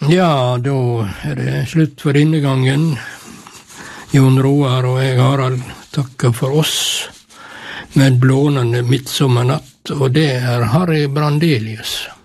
Ja, da det slutt for denne gangen. Jon Roar og jeg, Harald, takker for oss med blånende midtsommernatt, og det Harry Brandelius.